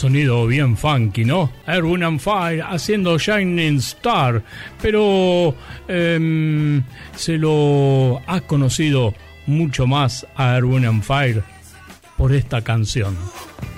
sonido bien funky, ¿no? Earth, Wind and Fire haciendo Shining Star, pero se lo ha conocido mucho más a Earth, Wind and Fire por esta canción.